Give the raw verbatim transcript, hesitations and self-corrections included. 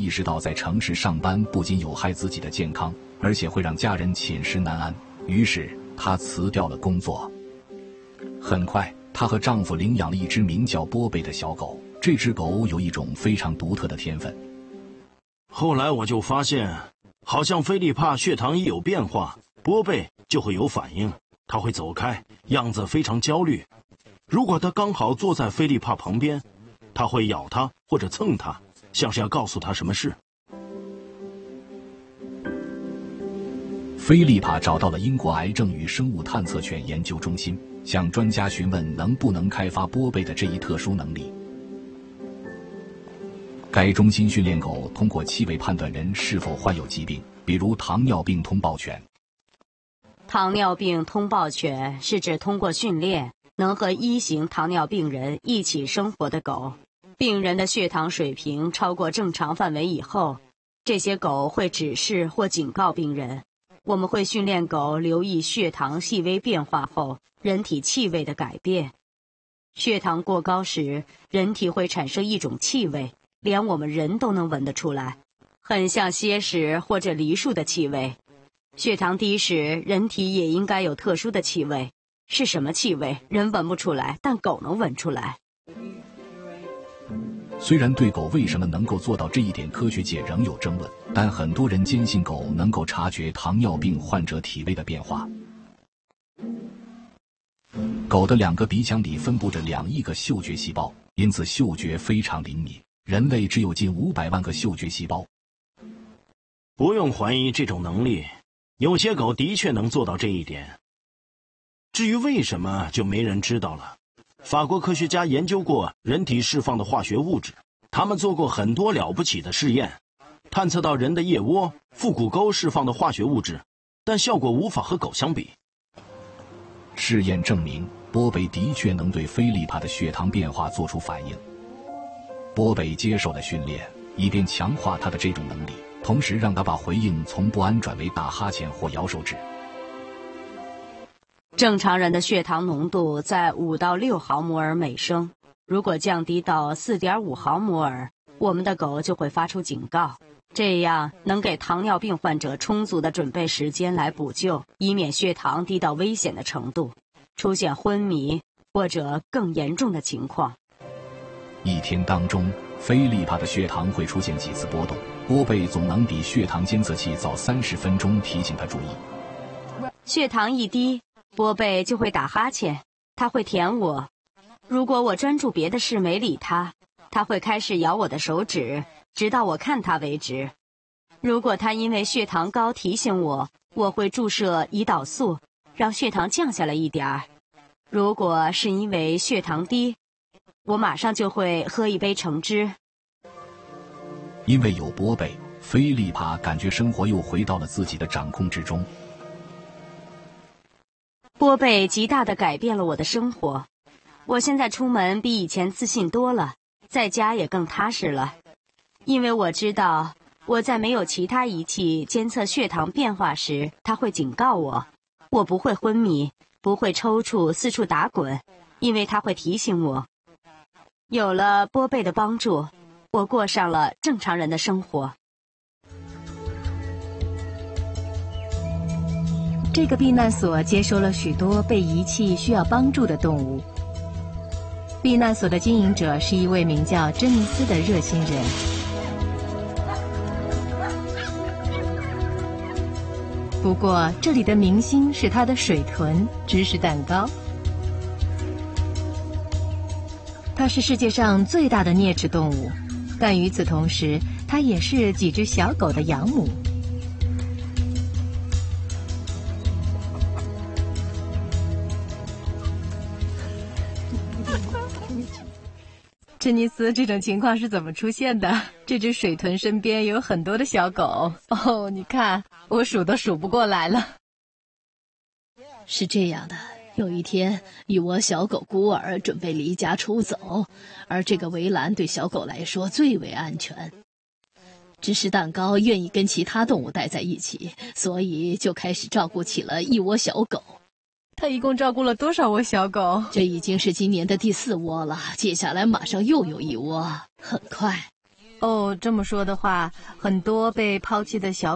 意识到在城市上班不仅有害自己的健康，而且会让家人寝食难安，于是她辞掉了工作。很快，她和丈夫领养了一只名叫波贝的小狗。这只狗有一种非常独特的天分。 后来我就发现，好像菲利帕血糖一有变化，波贝就会有反应，他会走开，样子非常焦虑。如果他刚好坐在菲利帕旁边，他会咬他或者蹭他，像是要告诉他什么事。 菲利帕找到了英国癌症与生物探测犬研究中心，向专家询问能不能开发波贝的这一特殊能力。该中心训练狗通过气味判断人是否患有疾病，比如糖尿病通报犬。 糖尿病通报犬是指通过训练能和一型糖尿病人一起生活的狗。病人的血糖水平超过正常范围以后，这些狗会指示或警告病人。我们会训练狗留意血糖细微变化后人体气味的改变。血糖过高时，人体会产生一种气味，连我们人都能闻得出来，很像碣石或者梨树的气味。血糖低时，人体也应该有特殊的气味。是什么气味，人闻不出来，但狗能闻出来。 虽然对狗为什么能够做到这一点科学界仍有争论，但很多人坚信狗能够察觉糖尿病患者体味的变化。狗的两个鼻腔里分布着两亿个嗅觉细胞，因此嗅觉非常灵敏。人类只有近五百万个嗅觉细胞。 不用怀疑这种能力，有些狗的确能做到这一点。至于为什么，就没人知道了。法国科学家研究过人体释放的化学物质，他们做过很多了不起的试验，探测到人的腋窝、腹股沟释放的化学物质，但效果无法和狗相比。 试验证明，波贝的确能对菲利帕的血糖变化做出反应。波贝接受了训练，以便强化他的这种能力，同时让他把回应从不安转为打哈欠或摇手指。 正常人的血糖浓度在五到六毫摩尔每升，如果降低到四点五毫摩尔，我们的狗就会发出警告，这样能给糖尿病患者充足的准备时间来补救，以免血糖低到危险的程度，出现昏迷或者更严重的情况。 一天当中，菲利帕的血糖会出现几次波动，波贝总能比血糖监测器早三十分钟提醒他注意。 血糖一低，波贝就会打哈欠，他会舔我。如果我专注别的事没理他，他会开始咬我的手指，直到我看他为止。如果他因为血糖高提醒我，我会注射胰岛素，让血糖降下来一点儿。如果是因为血糖低，我马上就会喝一杯橙汁。 因为有波贝，菲利帕感觉生活又回到了自己的掌控之中。 波贝极大地改变了我的生活，我现在出门比以前自信多了，在家也更踏实了。因为我知道，我在没有其他仪器监测血糖变化时，它会警告我，我不会昏迷，不会抽搐四处打滚，因为它会提醒我。有了波贝的帮助，我过上了正常人的生活。 这个避难所接收了许多被遗弃需要帮助的动物。避难所的经营者是一位名叫珍妮斯的热心人。不过，这里的明星是他的水豚芝士蛋糕。它是世界上最大的啮齿动物，但与此同时，它也是几只小狗的养母。珍妮斯，这种情况是怎么出现的？这只水豚身边有很多的小狗哦，你看，我数都数不过来了。 是这样的，有一天，一窝小狗孤儿准备离家出走，而这个围栏对小狗来说最为安全。芝士蛋糕愿意跟其他动物待在一起，所以就开始照顾起了一窝小狗。 他一共照顾了多少窝小狗？ 这已经是今年的第四窝了，接下来马上又有一窝。很快， 哦，这么说的话，很多被抛弃的小